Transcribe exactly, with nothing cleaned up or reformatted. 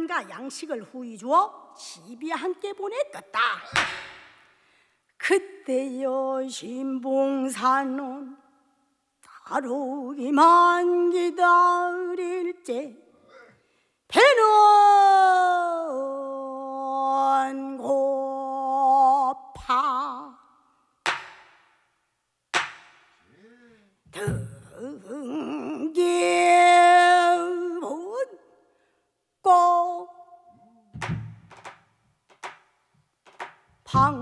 상가 양식을 후이 주어 시비와 함께 보냈겠다. 그때여 신봉사는 다루기만 기다릴제 배는 고파 등기 묻고 방